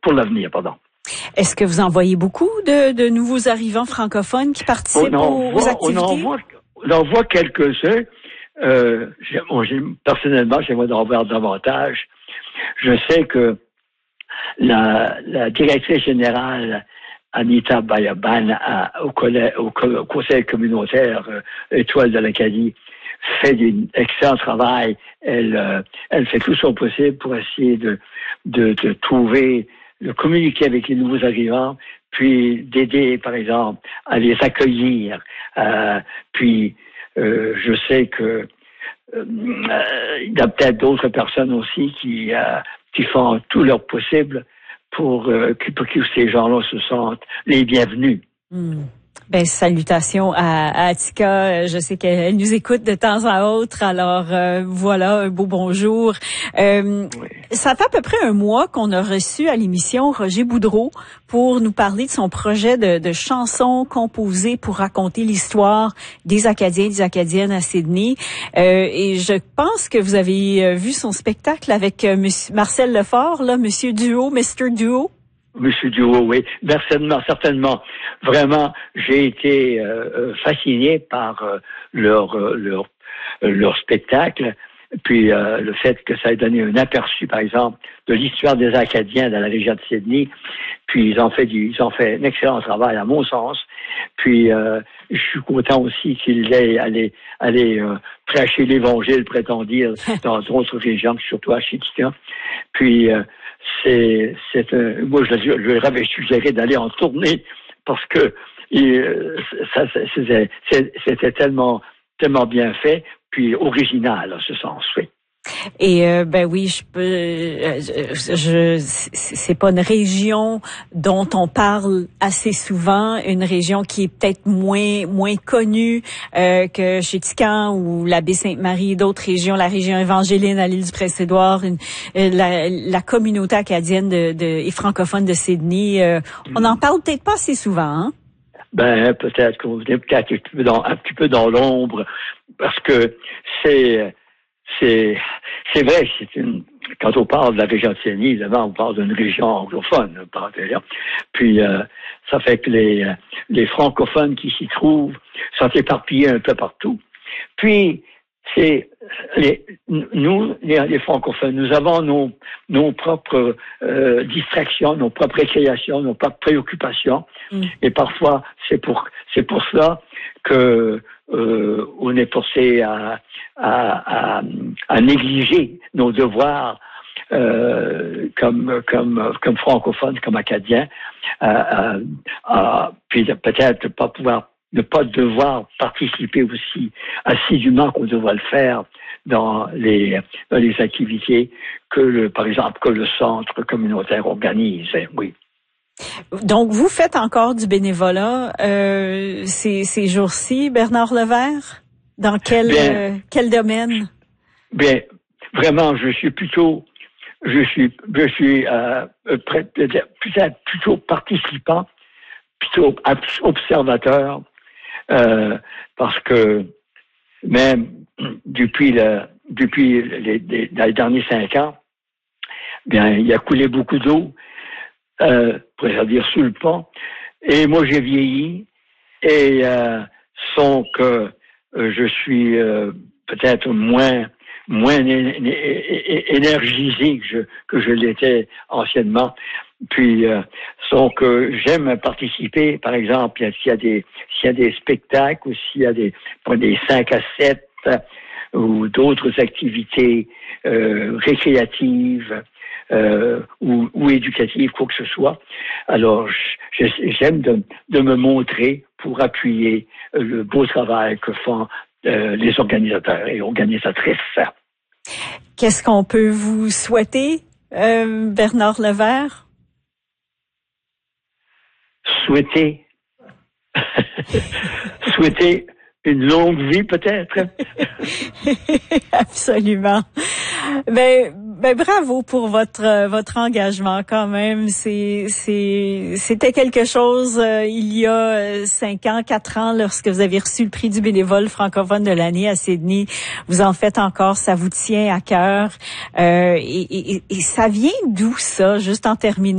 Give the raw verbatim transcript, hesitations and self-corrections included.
pour l'avenir, pardon. Est-ce que vous en voyez beaucoup de, de nouveaux arrivants francophones qui participent on aux, voit, aux activités? On en voit, on en voit quelques-uns. Euh, j'ai, bon, j'ai, personnellement, j'aimerais en voir davantage. Je sais que la, la directrice générale Anita Bayaban à, au, collège, au, au conseil communautaire euh, Étoile de l'Acadie fait un excellent travail. Elle, euh, elle fait tout son possible pour essayer de, de, de trouver, de communiquer avec les nouveaux arrivants, puis d'aider, par exemple, à les accueillir. Euh, puis, euh, je sais que euh, il y a peut-être d'autres personnes aussi qui, euh, qui font tout leur possible pour, euh, pour que ces gens-là se sentent les bienvenus. Mmh. Ben, salutations à, à Attica. Je sais qu'elle nous écoute de temps à autre. Alors, euh, voilà, un beau bonjour. Euh, oui. Ça fait à peu près un mois qu'on a reçu à l'émission Roger Boudreau pour nous parler de son projet de, de chansons composées pour raconter l'histoire des Acadiens et des Acadiennes à Sydney. Euh, et je pense que vous avez vu son spectacle avec euh, monsieur Marcel Lefort, là, Monsieur Duo, Mister Duo. Monsieur Duo, oui, certainement, certainement. Vraiment, j'ai été euh, fasciné par euh, leur, euh, leur, euh, leur spectacle, puis euh, le fait que ça ait donné un aperçu, par exemple, de l'histoire des Acadiens dans la région de Sydney. Puis ils ont fait du, ils ont fait un excellent travail, à mon sens. Puis euh, je suis content aussi qu'ils aient allé, allé euh, prêcher l'Évangile, prétend dire, dans d'autres régions, surtout à Chitika. Puis euh, c'est, c'est un, moi je, je leur avais suggéré d'aller en tournée parce que et, ça, c'était, c'était tellement, tellement bien fait, puis original en ce sens, oui. Et euh, ben oui, je peux. Je, je c'est pas une région dont on parle assez souvent, une région qui est peut-être moins moins connue euh, que Chétican ou la Baie-Sainte-Marie, d'autres régions, la région évangéline à l'île du Prince-Édouard, une, la, la communauté acadienne de, de, et francophone de Sydney. Euh, on en parle peut-être pas assez souvent, hein? Ben peut-être qu'on est peut-être un petit peu dans un petit peu dans l'ombre parce que c'est C'est, c'est vrai, c'est une, quand on parle de la région de Sydney, évidemment, on parle d'une région anglophone, puis euh, ça fait que les, les francophones qui s'y trouvent sont éparpillés un peu partout. Puis, c'est, les, nous, les, les francophones, nous avons nos, nos propres euh, distractions, nos propres récréations, nos propres préoccupations, mm. et parfois, c'est pour, c'est pour cela que Euh, on est forcé à, à, à, à négliger nos devoirs euh, comme, comme, comme francophones, comme acadiens, euh, euh, puis peut-être pas pouvoir, ne pas devoir participer aussi assidûment qu'on devrait le faire dans les, dans les activités que, le, par exemple, que le centre communautaire organise. Oui. Donc, vous faites encore du bénévolat euh, ces, ces jours-ci, Bernard Levert? Dans quel, bien, euh, quel domaine? Bien, vraiment, je suis plutôt, je suis, je suis euh, peut-être plutôt participant, plutôt observateur, euh, parce que même depuis le, depuis les, les, les derniers cinq ans, bien, il a coulé beaucoup d'eau. Euh, pour dire sous le pont. Et moi, j'ai vieilli et euh, sans que euh, je suis euh, peut-être moins moins énergisé que je que je l'étais anciennement. Puis euh, sans que j'aime participer, par exemple, s'il y a des s'il y a des spectacles ou s'il y a des des cinq à sept ou d'autres activités euh, récréatives. Euh, ou, ou éducative, quoi que ce soit. Alors, j'aime de, de me montrer pour appuyer le beau travail que font euh, les organisateurs et organisatrices. Qu'est-ce qu'on peut vous souhaiter, euh, Bernard Levert? Souhaiter. Souhaiter une longue vie, peut-être. Absolument. Ben, ben bravo pour votre votre engagement quand même. C'est c'est c'était quelque chose euh, il y a cinq ans, quatre ans lorsque vous avez reçu le prix du bénévole francophone de l'année à Sydney. Vous en faites encore, ça vous tient à cœur. Euh, et, et, et ça vient d'où ça, juste en terminant?